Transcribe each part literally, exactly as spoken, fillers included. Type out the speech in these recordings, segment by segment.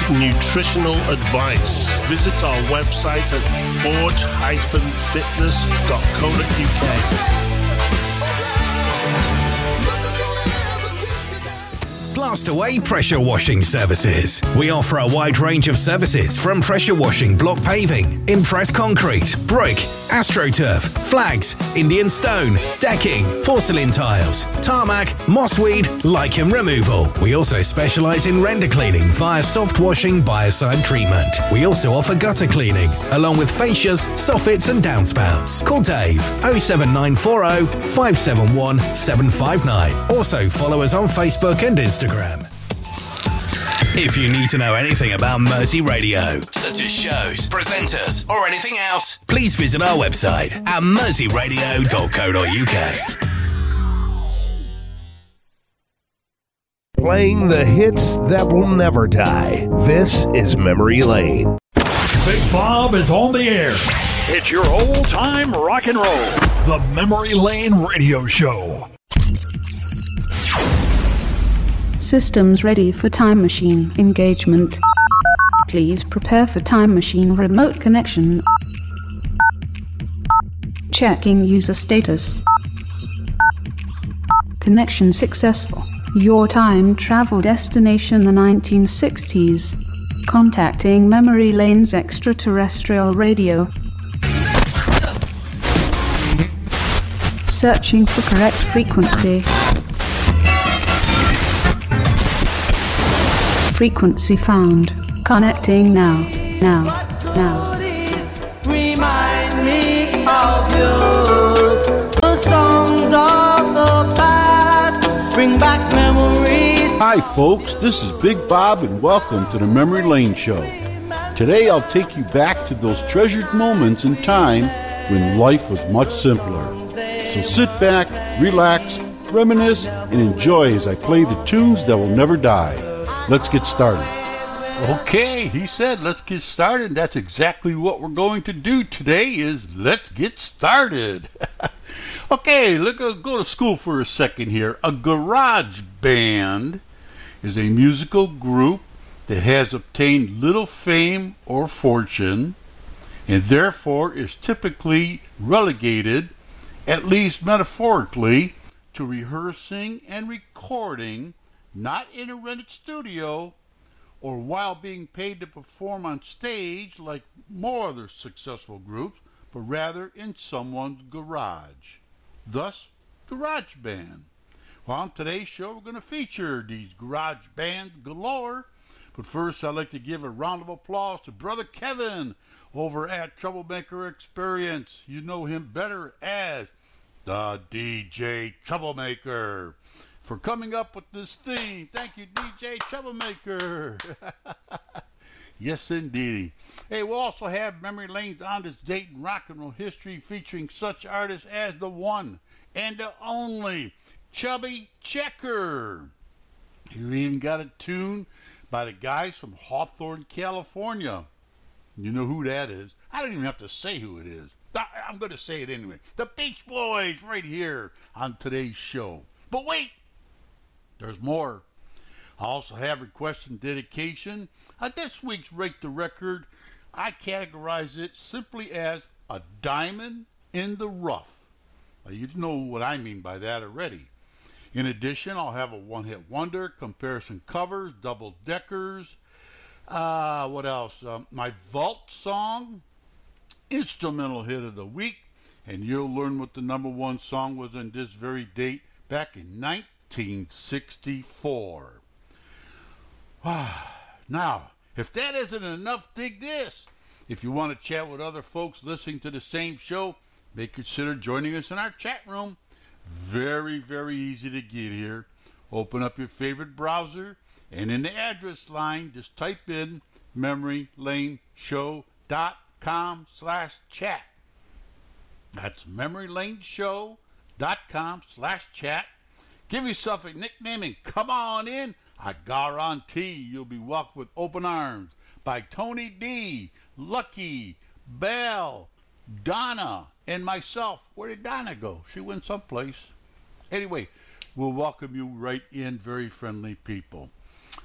nutritional advice. Visit our website at forge dash fitness dot co dot u k. Blastaway Pressure Washing Services. We offer a wide range of services from pressure washing block paving, impress concrete, brick, AstroTurf, flags, Indian stone, decking, porcelain tiles, tarmac, mossweed, lichen removal. We also specialise in render cleaning via soft washing biocide treatment. We also offer gutter cleaning, along with fascias, soffits and downspouts. Call Dave oh seven nine four oh, five seven one, seven five nine. Also follow us on Facebook and Instagram. If you need to know anything about Mersey Radio, such as shows, presenters, or anything else, please visit our website at mersey radio dot co dot u k. Playing the hits that will never die. This is Memory Lane. Big Bob is on the air. It's your old-time rock and roll. The Memory Lane Radio Show. Systems ready for time machine engagement. Please prepare for time machine remote connection. Checking user status. Connection successful. Your time travel destination the nineteen sixties. Contacting Memory Lane's extraterrestrial radio. Searching for correct frequency. Frequency found. Connecting now. Now. Now. Remind me of you. The songs of the past bring back memories. Hi folks, this is Big Bob and welcome to the Memory Lane Show. Today I'll take you back to those treasured moments in time when life was much simpler. So sit back, relax, reminisce, and enjoy as I play the tunes that will never die. Let's get started. Okay, he said let's get started. That's exactly what we're going to do today is let's get started. Okay, let's go to school for a second here. A garage band is a musical group that has obtained little fame or fortune and therefore is typically relegated, at least metaphorically, to rehearsing and recording, not in a rented studio or while being paid to perform on stage like more other successful groups, but rather in someone's garage. Thus, garage band. Well, on today's show, we're going to feature these garage bands galore. But first, I'd like to give a round of applause to Brother Kevin over at Troublemaker Experience. You know him better as the D J Troublemaker, for coming up with this theme. Thank you, D J Troublemaker. Yes, indeed. Hey, we'll also have Memory Lane's On This Date in Rock and Roll History featuring such artists as the one and the only Chubby Checker. You even got a tune by the guys from Hawthorne, California. You know who that is. I don't even have to say who it is. I'm going to say it anyway. The Beach Boys right here on today's show. But wait, there's more. I also have request and dedication. Uh, this week's Rate the Record, I categorize it simply as a diamond in the rough. Now, you know what I mean by that already. In addition, I'll have a one-hit wonder, comparison covers, double-deckers. Uh, what else? Um, my vault song, instrumental hit of the week, and you'll learn what the number one song was on this very date back in nineteen sixty-four. Now, if that isn't enough, dig this. If you want to chat with other folks listening to the same show, may consider joining us in our chat room. Very, very easy to get here. Open up your favorite browser, and in the address line, just type in memorylaneshow.com slash chat. That's memorylaneshow.com slash chat. Give yourself a nickname and come on in. I guarantee you'll be welcomed with open arms by Tony D, Lucky, Belle, Donna, and myself. Where did Donna go? She went someplace. Anyway, we'll welcome you right in, very friendly people.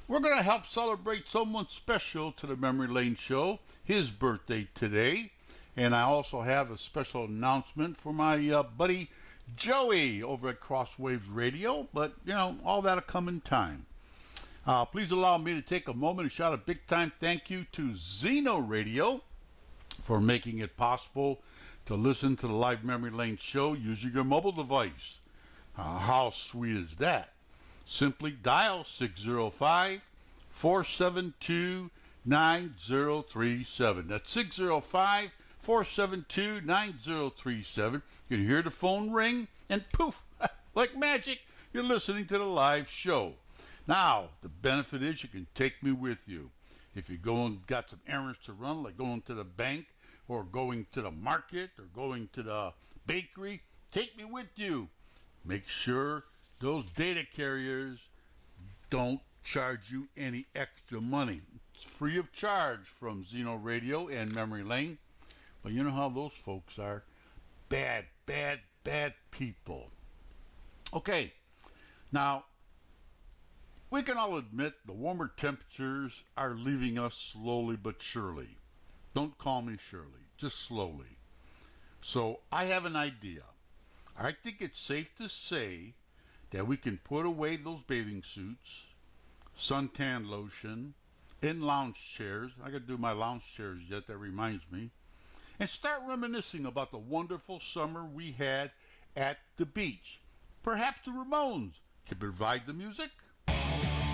We're going to help celebrate someone special to the Memory Lane Show, his birthday today. And I also have a special announcement for my uh, buddy Joey over at Crosswaves Radio. But, you know, all that'll come in time. Uh, please allow me to take a moment and shout a big time thank you to Zeno Radio for making it possible to listen to the live Memory Lane Show using your mobile device. Uh, how sweet is that? Simply dial six zero five, four seven two, nine zero three seven. That's six zero five, four seven two, nine zero three seven. You can hear the phone ring and poof, like magic, you're listening to the live show. Now, the benefit is you can take me with you. If you go and got some errands to run, like going to the bank or going to the market or going to the bakery, take me with you. Make sure those data carriers don't charge you any extra money. It's free of charge from Zeno Radio and Memory Lane. But you know how those folks are. Bad, bad, bad people. Okay, now, we can all admit the warmer temperatures are leaving us slowly but surely. Don't call me Shirley, just slowly. So I have an idea. I think it's safe to say that we can put away those bathing suits, suntan lotion, and lounge chairs. I got to do my lounge chairs yet, that reminds me. And start reminiscing about the wonderful summer we had at the beach. Perhaps the Ramones can provide the music.